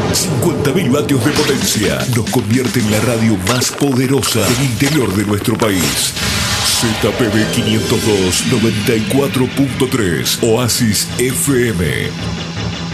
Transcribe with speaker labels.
Speaker 1: 50.000 vatios de potencia nos convierte en la radio más poderosa del interior de nuestro país. ZPB 502 94.3 Oasis FM.